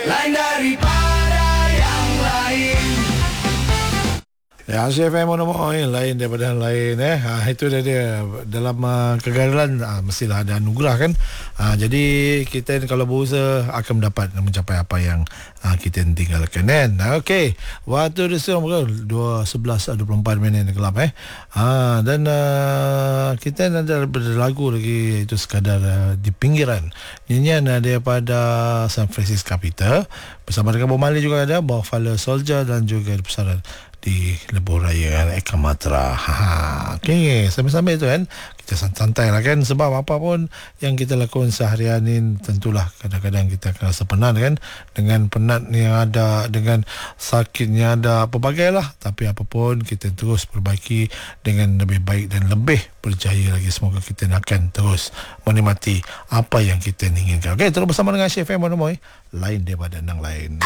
lain daripada yang lain. Ya, CFM lain daripada yang lain itu dia dalam kegagalan mestilah ada anugerah kan. Jadi kita kalau berusaha akan mencapai apa yang kita tinggalkan kan. Okey, waktu dia sekarang 2:11:24 gelap dan kita ada lagu lagi itu sekadar di pinggiran. Nyanyian daripada San Francisco Capital bersama dengan Bob Marley juga ada Buffalo Soldier dan juga bersama di Lebuh Raya Eka Matra. Okey, sambil-sambil tu kan kita santai lah kan, sebab apa pun yang kita lakukan seharian ni tentulah kadang-kadang kita akan rasa penat kan, dengan penat yang ada, dengan sakitnya ada, pelbagai lah, tapi apapun kita terus perbaiki dengan lebih baik dan lebih berjaya lagi. Semoga kita akan terus menikmati apa yang kita inginkan. Okey, terus bersama dengan Chef M Monomoy, lain daripada yang lain.